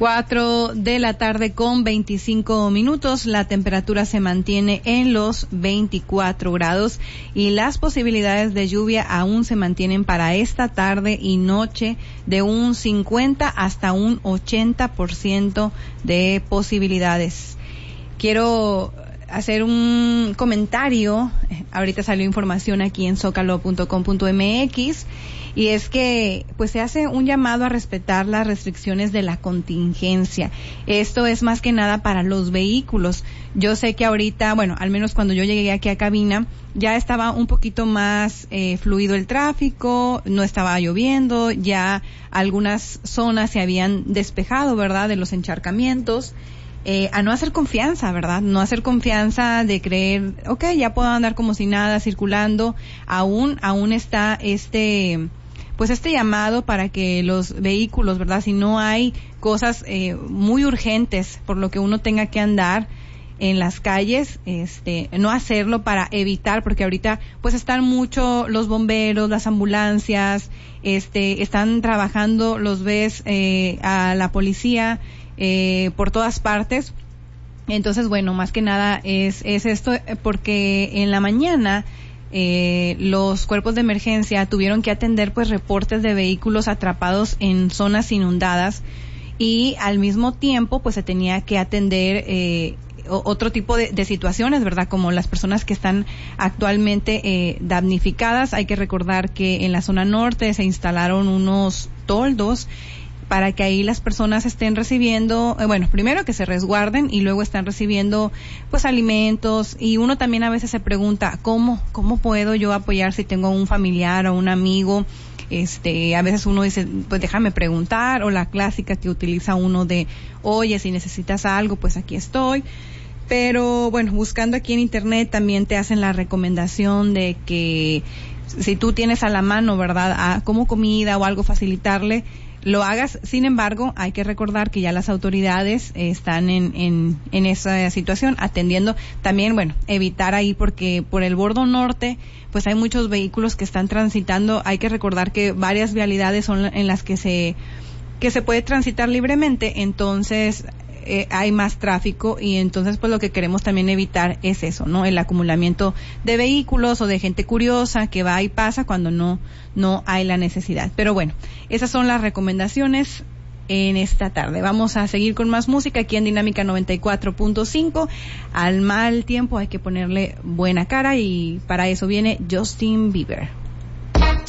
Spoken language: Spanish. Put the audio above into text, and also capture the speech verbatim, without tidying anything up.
Cuatro de la tarde con veinticinco minutos, la temperatura se mantiene en los veinticuatro grados y las posibilidades de lluvia aún se mantienen para esta tarde y noche de un cincuenta hasta un ochenta por ciento de posibilidades. Quiero hacer un comentario, ahorita salió información aquí en zócalo punto com punto m x, y es que pues se hace un llamado a respetar las restricciones de la contingencia. Esto es más que nada para los vehículos. Yo sé que ahorita, bueno, al menos cuando yo llegué aquí a cabina, ya estaba un poquito más eh, fluido el tráfico, no estaba lloviendo, ya algunas zonas se habían despejado, ¿verdad?, de los encharcamientos. Eh, a no hacer confianza, ¿verdad? No hacer confianza de creer, okay, ya puedo andar como si nada circulando. Aún, aún está este, pues este llamado para que los vehículos, ¿verdad? Si no hay cosas eh, muy urgentes por lo que uno tenga que andar en las calles, este, no hacerlo para evitar, porque ahorita pues están mucho los bomberos, las ambulancias, este, están trabajando, los ves, eh, a la policía, Eh, por todas partes. Entonces, bueno, más que nada es, es esto, porque en la mañana eh, los cuerpos de emergencia tuvieron que atender pues reportes de vehículos atrapados en zonas inundadas y al mismo tiempo pues se tenía que atender eh, otro tipo de, de situaciones, ¿verdad? Como las personas que están actualmente eh, damnificadas. Hay que recordar que en la zona norte se instalaron unos toldos para que ahí las personas estén recibiendo, eh, bueno, primero que se resguarden y luego están recibiendo pues alimentos, y uno también a veces se pregunta, ¿cómo, cómo puedo yo apoyar si tengo un familiar o un amigo? Este, a veces uno dice, pues déjame preguntar, o la clásica que utiliza uno de, oye, si necesitas algo, pues aquí estoy. Pero bueno, buscando aquí en internet también te hacen la recomendación de que si tú tienes a la mano, ¿verdad?, a, como comida o algo, facilitarle, lo hagas. Sin embargo, hay que recordar que ya las autoridades eh, están en, en, en esa situación, atendiendo también, bueno, evitar ahí, porque por el bordo norte, pues hay muchos vehículos que están transitando. Hay que recordar que varias vialidades son en las que se, que se puede transitar libremente, entonces eh, hay más tráfico, y entonces pues lo que queremos también evitar es eso, ¿no? El acumulamiento de vehículos o de gente curiosa que va y pasa cuando no, no hay la necesidad. Pero bueno, esas son las recomendaciones en esta tarde. Vamos a seguir con más música aquí en Dinámica noventa y cuatro punto cinco. Al mal tiempo hay que ponerle buena cara, y para eso viene Justin Bieber.